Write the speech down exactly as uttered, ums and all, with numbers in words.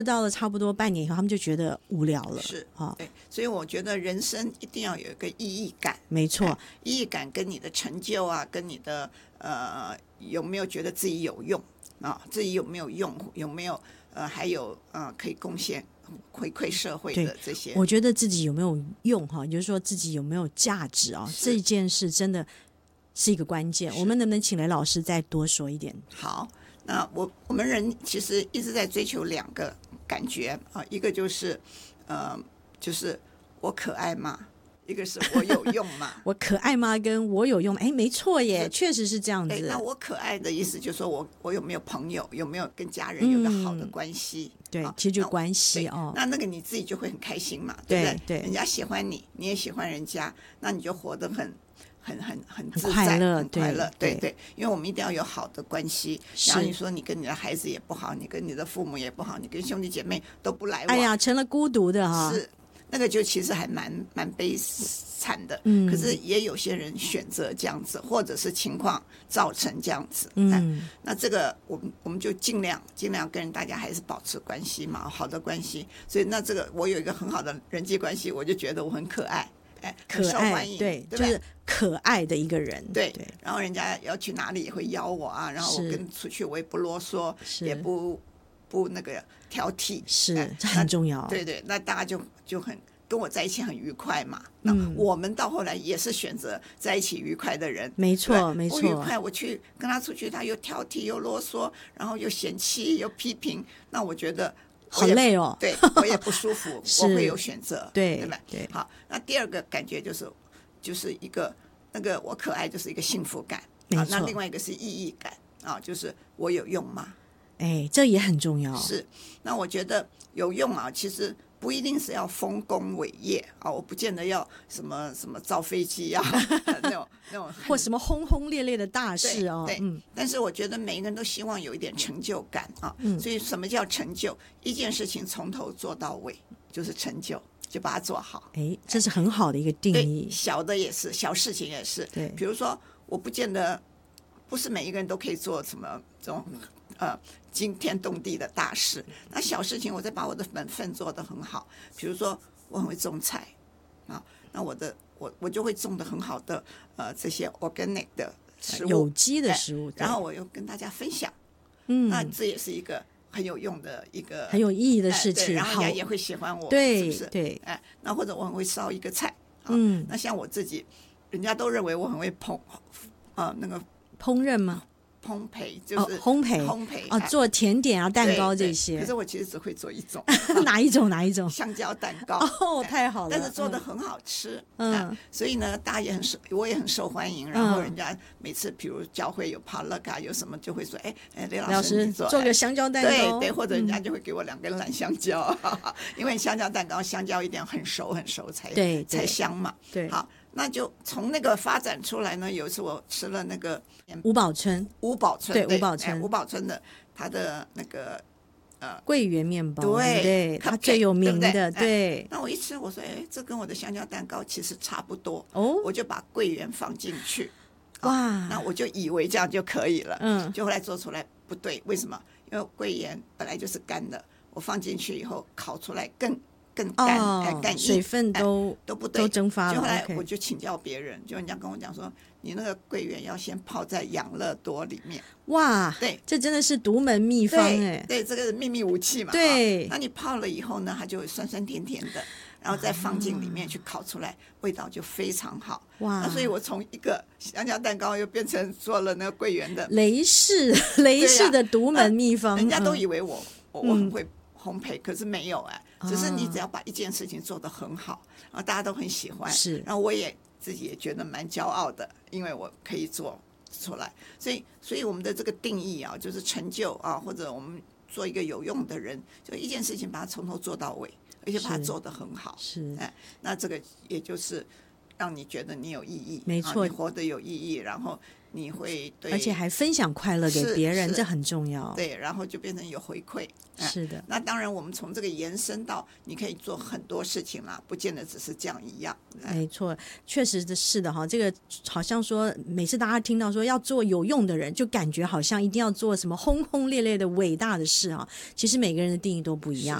到了差不多半年以后，他们就觉得无聊了。 是啊， 对，所以我觉得人生一定要有一个意义感。 没错， 哎意义感跟你的成就啊，跟你的呃有没有觉得自己有用啊，自己有没有用，有没有呃还有呃可以贡献回馈社会的这些。 我觉得自己有没有用哈，也就是说自己有没有价值啊，这件事真的是一个关键。我们能不能请雷老师再多说一点？ 好，那我我们人其实一直在追求两个感觉啊，一个就是呃，就是我可爱吗？一个是我有用吗？ 我可爱吗？跟我有用？哎，没错耶，确实是这样子。 那我可爱的意思就是说我我有没有朋友，有没有跟家人有个好的关系？ 嗯、对、 啊， 其实就关系哦。 那那个你自己就会很开心嘛，对不对？ 对， 人家喜欢你，你也喜欢人家，那你就活得很。很很很自在，很快乐， 很快乐，对对, 对，因为我们一定要有好的关系。然后你说你跟你的孩子也不好，你跟你的父母也不好，你跟兄弟姐妹都不来往， 哎呀，成了孤独的哈、 哦。是，那个就其实还蛮蛮悲惨的。 嗯， 可是也有些人选择这样子，或者是情况造成这样子。 嗯， 那这个我们我们就尽量尽量跟大家还是保持关系嘛，好的关系。所以那这个我有一个很好的人际关系，我就觉得我很可爱。哎， 可爱， 对， 对，就是可爱的一个人， 对对。 然后人家要去哪里也会邀我啊，然后我跟出去我也不啰嗦，也不不那个挑剔， 是，哎、这很重要。 对对，那大家就就很跟我在一起很愉快嘛。那我们到后来也是选择在一起愉快的人， 没错没错。 不愉快，我去跟他出去，他又挑剔又啰嗦，然后又嫌弃又批评，那我觉得。 好累哦， 对我也不舒服，我会有选择， 对对吧？ 对， 好，那第二个感觉就是，就是一个那个我可爱，就是一个幸福感， 啊， 那另外一个是意义感啊，就是我有用吗？ 哎，这也很重要。 是，那我觉得有用啊，其实不一定是要丰功伟业啊，我不见得要什么什么造飞机啊那种那种， 或什么轰轰烈烈的大事哦。 对，嗯，但是我觉得每一个人都希望有一点成就感啊， 嗯， 所以什么叫成就？一件事情从头做到尾就是成就，就把它做好。 哎，这是很好的一个定义。 小的也是，小事情也是。 对， 比如说，我不见得不是每一个人都可以做什么这种呃惊天动地的大事，那小事情我再把我的本分做得很好。比如说，我很会种菜啊，那我的我我就会种得很好的呃这些 organic 的食物， 有机的食物， 然后我又跟大家分享， 嗯， 那这也是一个很有用的一个很有意义的事情， 然后人家也会喜欢我， 对， 是不是？ 对， 哎，那或者我很会烧一个菜， 嗯， 那像我自己，人家都认为我很会烹，呃，那个烹饪吗？ 烘焙就是、 哦、烘焙， 烘焙哦，做甜点啊、蛋糕这些。 可是我其实只会做一种， 哪一种？哪一种？ 香蕉蛋糕。 哦，太好了！ 但是做的很好吃， 嗯， 啊、所以呢，大家也很受，我也很受欢迎。然后人家每次，比如教会有帕乐嘎有什么，就会说，哎哎，雷老师你做做个香蕉蛋糕， 对对，或者人家就会给我两根烂香蕉，嗯、因为香蕉蛋糕香蕉一定要很熟很熟才对才香嘛。 对， 好。那就从那个发展出来呢。有一次我吃了那个五宝村， 五宝村对五宝村， 五宝村的它的那个呃桂圆面包， 对对，它最有名的， 对。 对那我一吃，我说，哎，这跟我的香蕉蛋糕其实差不多哦， 我就把桂圆放进去， 哇， 那我就以为这样就可以了， 嗯， 就后来做出来不对，为什么？因为桂圆本来就是干的，我放进去以后烤出来更。更干， 哦哎，干硬， 水分都、 哎、都不对， 都蒸发了。 就后来我就请教别人， okay. 就人家跟我讲说，你那个桂圆要先泡在养乐多里面。 哇， 对， 这真的是独门秘方哎， 对，这个是秘密武器嘛。 对， 哦、那你泡了以后呢，它就会酸酸甜甜的，然后再放进里面去烤出来，啊、味道就非常好。 哇， 那所以我从一个香蕉蛋糕又变成做了那个桂圆的雷氏雷氏的独门秘方， 啊、人家都以为我、嗯、我我很会。烘焙可是没有哎、 啊， 只是你只要把一件事情做得很好，然后大家都很喜欢， 是， 然后我也自己也觉得蛮骄傲的，因为我可以做出来，所以所以我们的这个定义啊，就是成就啊，或者我们做一个有用的人，就一件事情把它从头做到尾，而且把它做得很好， 是， 哎，那这个也就是让你觉得你有意义， 没错， 啊、你活得有意义，然后你会对， 而且还分享快乐给别人，这很重要。 对，然后就变成有回馈。 是的， 那当然，我们从这个延伸到，你可以做很多事情啦，不见得只是这样一样。 没错，确实是的哈。这个好像说，每次大家听到说要做有用的人，就感觉好像一定要做什么轰轰烈烈的伟大的事啊。其实每个人的定义都不一样。